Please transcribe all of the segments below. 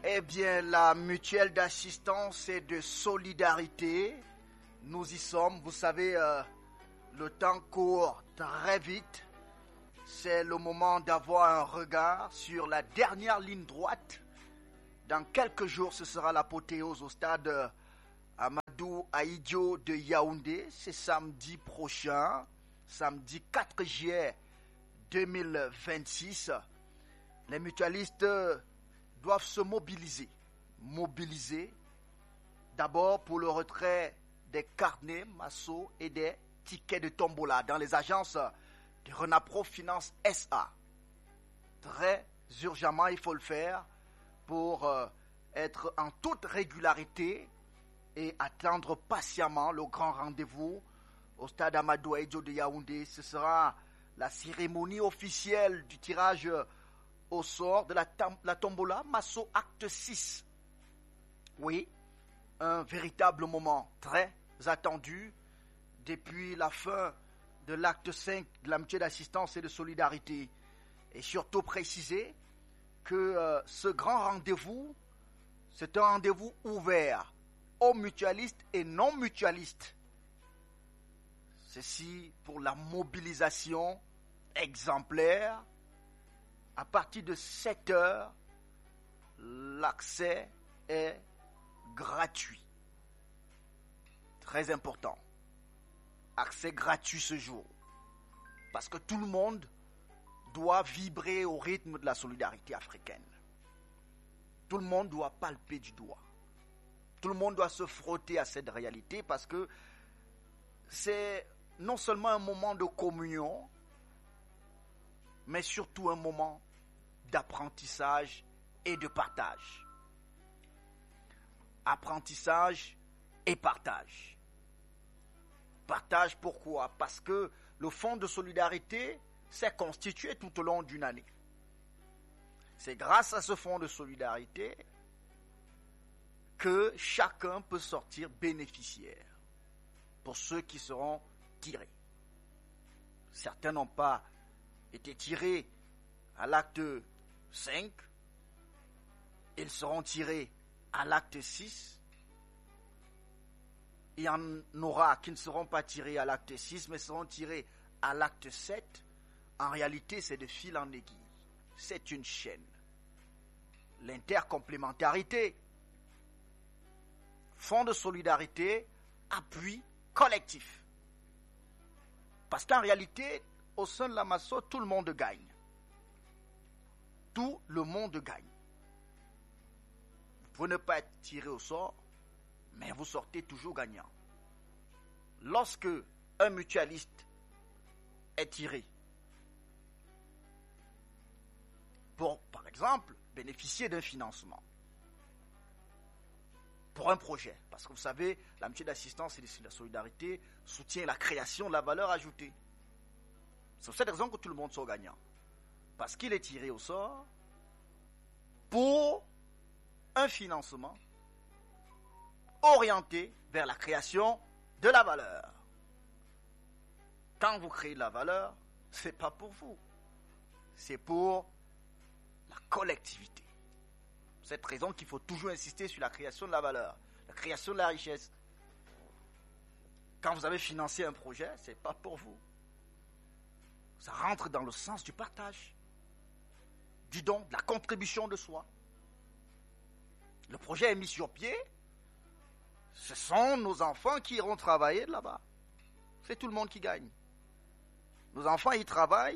Eh bien, la mutuelle d'assistance et de solidarité, nous y sommes. Vous savez, le temps court très vite. C'est le moment d'avoir un regard sur la dernière ligne droite. Dans quelques jours, ce sera l'apothéose au stade Amadou Ahidjo de Yaoundé. C'est samedi prochain, samedi 4 juillet 2026. Les mutualistes doivent se mobiliser. D'abord pour le retrait des carnets, massos et des tickets de tombola dans les agences de Renapro Finance SA. Très urgemment, il faut le faire pour être en toute régularité et attendre patiemment le grand rendez-vous au stade Amadou Ahidjo de Yaoundé. Ce sera la cérémonie officielle du tirage au sort de la tombola Masso Acte 6. Oui, un véritable moment très attendu depuis la fin de l'acte 5 de la mutuelle d'assistance et de solidarité. Et surtout préciser que ce grand rendez-vous, c'est un rendez-vous ouvert aux mutualistes et non mutualistes. Ceci pour la mobilisation exemplaire. À partir de 7 heures, l'accès est gratuit. Très important. Accès gratuit ce jour. Parce que tout le monde doit vibrer au rythme de la solidarité africaine. Tout le monde doit palper du doigt. Tout le monde doit se frotter à cette réalité parce que c'est non seulement un moment de communion, mais surtout un moment d'apprentissage et de partage. Apprentissage et partage. Partage pourquoi? Parce que le fonds de solidarité s'est constitué tout au long d'une année. C'est grâce à ce fonds de solidarité que chacun peut sortir bénéficiaire pour ceux qui seront tirés. Certains n'ont pas été tirés à l'acte 5, ils seront tirés à l'acte 6. Il y en aura qui ne seront pas tirés à l'acte 6, mais seront tirés à l'acte 7. En réalité, c'est de fil en aiguille. C'est une chaîne. L'intercomplémentarité. Fonds de solidarité, appui collectif. Parce qu'en réalité, au sein de la Masso, tout le monde gagne. Tout le monde gagne. Vous pouvez ne pas être tiré au sort, mais vous sortez toujours gagnant. Lorsque un mutualiste est tiré pour, par exemple, bénéficier d'un financement pour un projet, parce que vous savez, la mutuelle d'assistance et de la solidarité soutient la création de la valeur ajoutée. C'est pour cette raison que tout le monde sort gagnant. Parce qu'il est tiré au sort pour un financement orienté vers la création de la valeur. Quand vous créez de la valeur, ce n'est pas pour vous. C'est pour la collectivité. C'est cette raison qu'il faut toujours insister sur la création de la valeur, la création de la richesse. Quand vous avez financé un projet, ce n'est pas pour vous. Ça rentre dans le sens du partage, du don, de la contribution de soi. Le projet est mis sur pied. Ce sont nos enfants qui iront travailler de là-bas. C'est tout le monde qui gagne. Nos enfants, ils travaillent.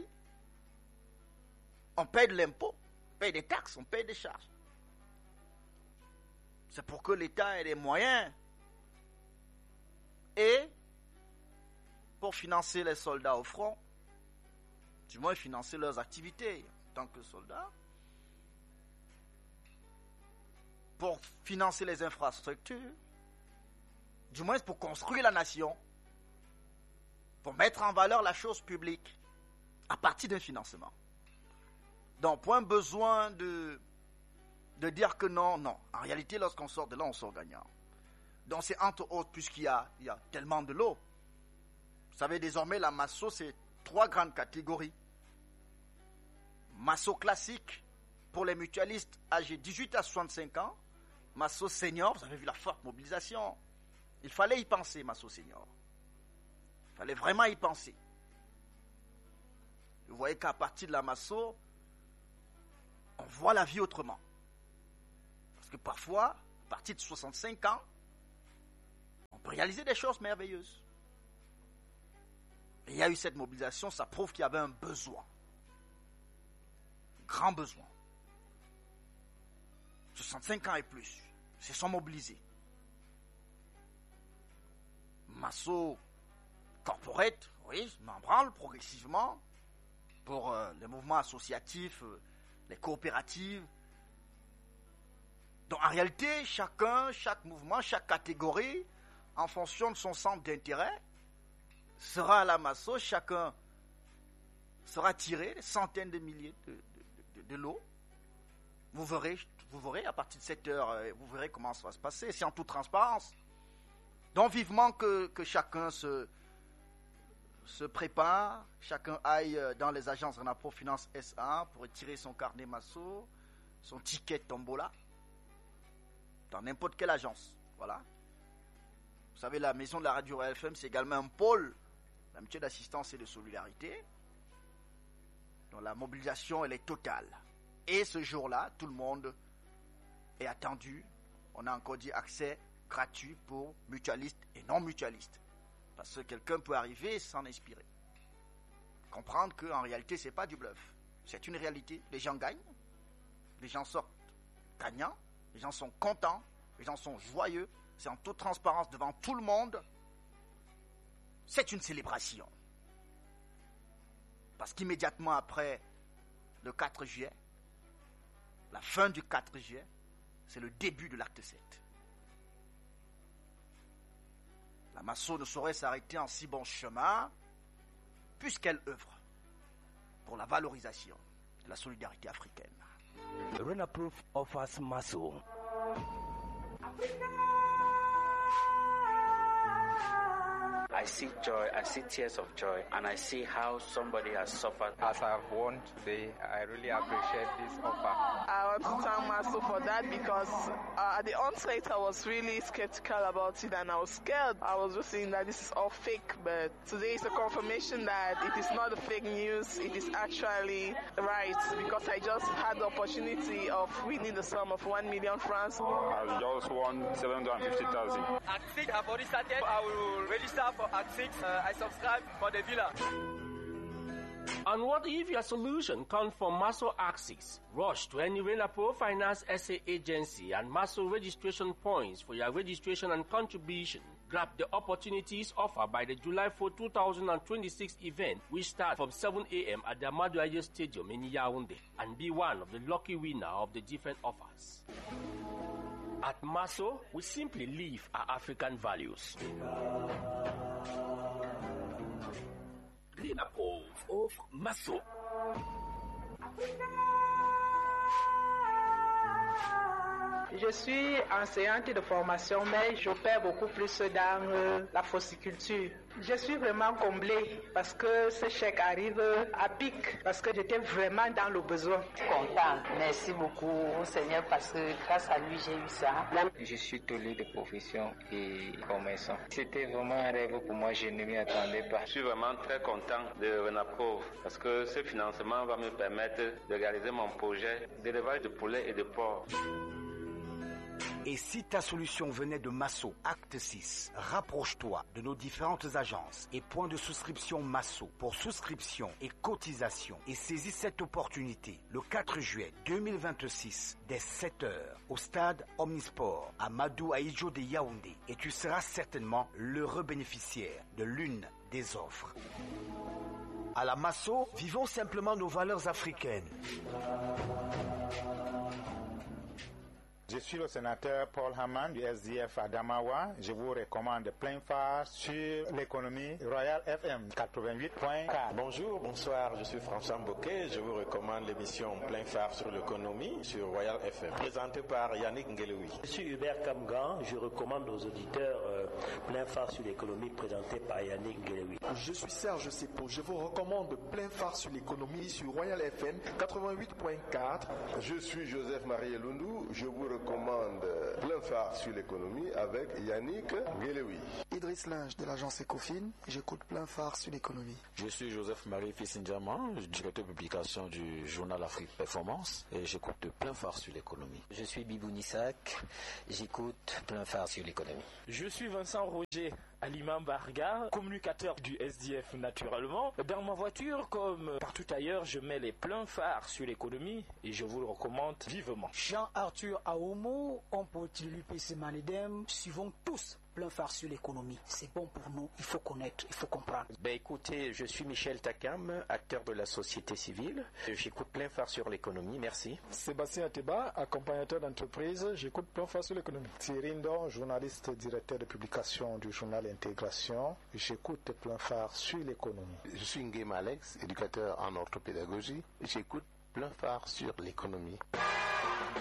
On paye de l'impôt, on paye des taxes, on paye des charges. C'est pour que l'État ait les moyens. Et pour financer les soldats au front, du moins financer leurs activités en tant que soldats, pour financer les infrastructures, du moins pour construire la nation, pour mettre en valeur la chose publique à partir d'un financement. Donc, point besoin de dire que non. En réalité, lorsqu'on sort de là, on sort gagnant. Donc, c'est entre autres, puisqu'il y a tellement de lots. Vous savez, désormais, la Masso, c'est 3 grandes catégories. Masso classique, pour les mutualistes âgés 18 à 65 ans, Masso Senior, vous avez vu la forte mobilisation. Il fallait y penser, Masso Senior. Il fallait vraiment y penser. Vous voyez qu'à partir de la Masso, on voit la vie autrement. Parce que parfois, à partir de 65 ans, on peut réaliser des choses merveilleuses. Et il y a eu cette mobilisation, ça prouve qu'il y avait un besoin. Un grand besoin. 65 ans et plus, ils se sont mobilisés. Masso Corporate, oui, m'en branle progressivement pour les mouvements associatifs, les coopératives. Donc en réalité, chaque mouvement, chaque catégorie, en fonction de son centre d'intérêt, sera à la Masso, chacun sera tiré des centaines de milliers de lots. Vous verrez à partir de cette heure, vous verrez comment ça va se passer, c'est en toute transparence. Donc vivement que chacun se prépare, chacun aille dans les agences Renapro Finance SA pour retirer son carnet Masso, son ticket Tombola, dans n'importe quelle agence. Voilà. Vous savez, la maison de la radio FM, c'est également un pôle d'amitié, d'assistance et de solidarité. Donc la mobilisation, elle est totale. Et ce jour-là, tout le monde est attendu. On a encore dit accès gratuit pour mutualistes et non mutualistes. Parce que quelqu'un peut arriver et s'en inspirer. Comprendre qu'en réalité, ce n'est pas du bluff. C'est une réalité. Les gens gagnent. Les gens sortent gagnants. Les gens sont contents. Les gens sont joyeux. C'est en toute transparence devant tout le monde. C'est une célébration. Parce qu'immédiatement après le 4 juillet, la fin du 4 juillet, c'est le début de l'acte 7. La Masso ne saurait s'arrêter en si bon chemin, puisqu'elle œuvre pour la valorisation de la solidarité africaine. Renapro offers Masso. I see joy, I see tears of joy, and I see how somebody has suffered. As I've won today, I really appreciate this offer. I want to thank Masso for that because at the onset I was really skeptical about it and I was scared. I was just saying that this is all fake, but today is a confirmation that it is not a fake news, it is actually right because I just had the opportunity of winning the sum of 1 million francs. I just won 750,000. Act 6 have already started. I will register for Act 6. I subscribe for the villa. And what if your solution comes from Masso Axis? Rush to any Renapro Finance SA agency and Masso registration points for your registration and contribution. Grab the opportunities offered by the July 4, 2026 event, which starts from 7 a.m. at the Amadou Aye Stadium in Yaoundé, and be one of the lucky winners of the different offers. At Masso, we simply live our African values. Renapro of Masso. Je suis enseignante de formation, mais j'opère beaucoup plus dans la fossiculture. Je suis vraiment comblée parce que ce chèque arrive à pic, parce que j'étais vraiment dans le besoin. Contente. Merci beaucoup au Seigneur parce que grâce à lui, j'ai eu ça. Je suis tolé de profession et commerçant. C'était vraiment un rêve pour moi, je ne m'y attendais pas. Je suis vraiment très content de Renapro parce que ce financement va me permettre de réaliser mon projet d'élevage de poulets et de porcs. Et si ta solution venait de Masso Acte 6, rapproche-toi de nos différentes agences et points de souscription Masso pour souscription et cotisation et saisis cette opportunité le 4 juillet 2026 dès 7h au stade Omnisport à Amadou Aye de Yaoundé et tu seras certainement l'heureux bénéficiaire de l'une des offres. À la Masso, vivons simplement nos valeurs africaines. Je suis le sénateur Paul Haman du SDF Adamawa. Je vous recommande plein phare sur l'économie Royal FM 88.4. Bonjour, bonsoir, je suis François Mboké. Je vous recommande l'émission Plein phare sur l'économie sur Royal FM, présentée par Yannick Ngelewi. Je suis Hubert Kamgan. Je recommande aux auditeurs Plein phare sur l'économie, présenté par Yannick Ngelewi. Je suis Serge Sepo. Je vous recommande Plein phare sur l'économie sur Royal FM 88.4. Je suis Joseph-Marie Elundou. Je vous recommande Plein phare sur l'économie avec Yannick Guélewi. Idriss Linge de l'agence Ecofin. J'écoute Plein phare sur l'économie. Je suis Joseph-Marie Fissindiaman, directeur de publication du journal Afrique Performance et j'écoute Plein phare sur l'économie. Je suis Bibou Nissak. J'écoute Plein phare sur l'économie. Je suis Vincent Roger, Aliman Barga, communicateur du SDF naturellement. Dans ma voiture, comme partout ailleurs, je mets les pleins phares sur l'économie et je vous le recommande vivement. Jean-Arthur Aomo, on peut l'UPC Malidem, suivons tous Plein phare sur l'économie. C'est bon pour nous, il faut connaître, il faut comprendre. Écoutez, je suis Michel Takam, acteur de la société civile. J'écoute Plein phare sur l'économie, merci. Sébastien Ateba, accompagnateur d'entreprise, j'écoute Plein phare sur l'économie. Thierry Ndon, journaliste directeur de publication du journal Intégration, j'écoute Plein phare sur l'économie. Je suis Nguema Alex, éducateur en orthopédagogie, j'écoute Plein phare sur l'économie.